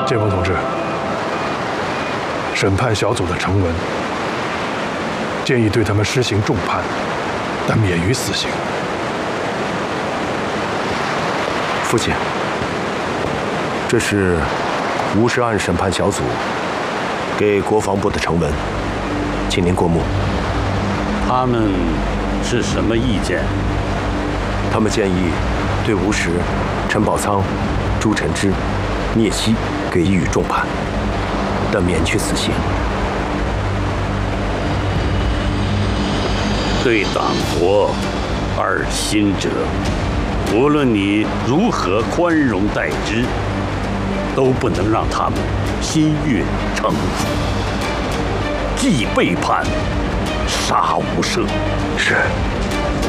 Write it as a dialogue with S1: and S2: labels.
S1: 剑锋同志，审判小组的成文建议对他们施行重判，但免于死刑。
S2: 父亲，这是吴氏案审判小组给国防部的成文，请您过目。
S3: 他们是什么意见？
S2: 他们建议对吴石、陈宝仓、朱晨之、聂曦给予重判，但免去死刑。
S3: 对党国二心者，无论你如何宽容待之，都不能让他们心悦诚服。既背叛，杀无赦。
S2: 是。